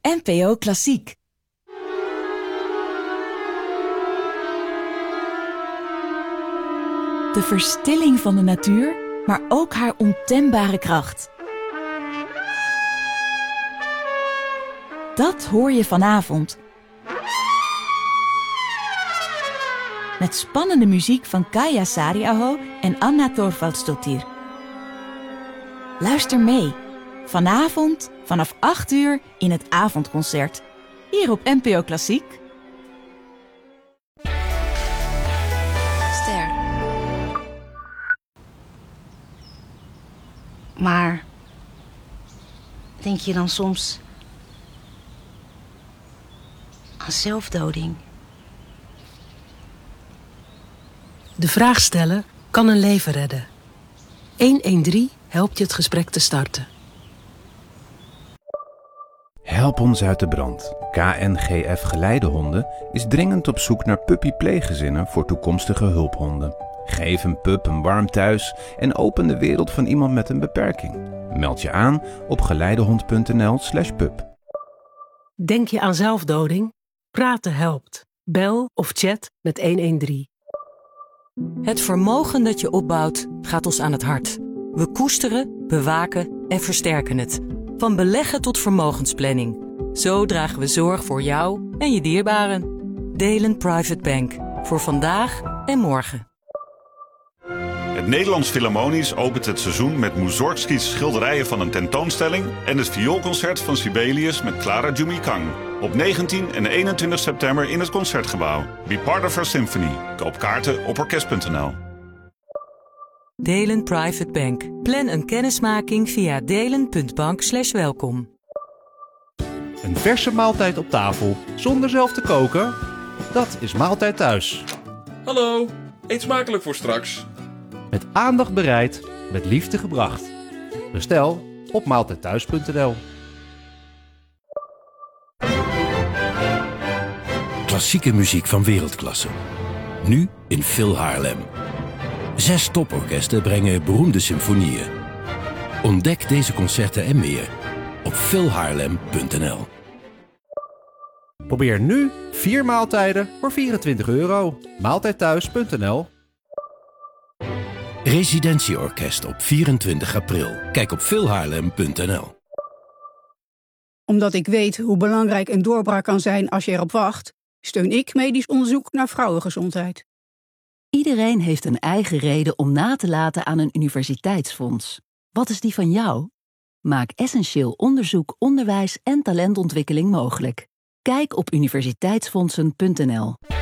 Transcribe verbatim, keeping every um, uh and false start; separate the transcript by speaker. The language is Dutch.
Speaker 1: N P O Klassiek. De verstilling van de natuur, maar ook haar ontembare kracht. Dat hoor je vanavond. Met spannende muziek van Kaija Saariaho en Anna Thorvaldsdottir. Luister mee. Vanavond vanaf acht uur in het avondconcert. Hier op N P O Klassiek.
Speaker 2: Ster. Maar denk je dan soms aan zelfdoding?
Speaker 3: De vraag stellen kan een leven redden. honderddertien helpt je het gesprek te starten.
Speaker 4: Help ons uit de brand. K N G F Geleidehonden is dringend op zoek naar puppy-pleeggezinnen voor toekomstige hulphonden. Geef een pup een warm thuis en open de wereld van iemand met een beperking. Meld je aan op geleidehond punt n l slash pup.
Speaker 3: Denk je aan zelfdoding? Praten helpt. Bel of chat met honderddertien.
Speaker 5: Het vermogen dat je opbouwt gaat ons aan het hart. We koesteren, bewaken en versterken het. Van beleggen tot vermogensplanning. Zo dragen we zorg voor jou en je dierbaren. Delen Private Bank. Voor vandaag en morgen.
Speaker 6: Het Nederlands Philharmonisch opent het seizoen met Mussorgskys schilderijen van een tentoonstelling en het vioolconcert van Sibelius met Clara Jumikang. Op negentien en eenentwintig september in het Concertgebouw. Be part of our symphony. Koop kaarten op orkest punt n l.
Speaker 5: Delen Private Bank. Plan een kennismaking via delen punt bank slash welkom.
Speaker 7: Een verse maaltijd op tafel zonder zelf te koken? Dat is Maaltijd Thuis.
Speaker 8: Hallo, eet smakelijk voor straks.
Speaker 7: Met aandacht bereid, met liefde gebracht. Bestel op maaltijd thuis punt n l.
Speaker 9: Klassieke muziek van wereldklasse. Nu in Phil Haarlem. Zes toporkesten brengen beroemde symfonieën. Ontdek deze concerten en meer op phil haarlem punt n l.
Speaker 7: Probeer nu vier maaltijden voor vierentwintig euro. maaltijd thuis punt n l.
Speaker 9: Residentieorkest op vierentwintig april. Kijk op phil haarlem punt n l.
Speaker 10: Omdat ik weet hoe belangrijk een doorbraak kan zijn als je erop wacht, steun ik medisch onderzoek naar vrouwengezondheid.
Speaker 11: Iedereen heeft een eigen reden om na te laten aan een universiteitsfonds. Wat is die van jou? Maak essentieel onderzoek, onderwijs en talentontwikkeling mogelijk. Kijk op universiteitsfondsen punt n l.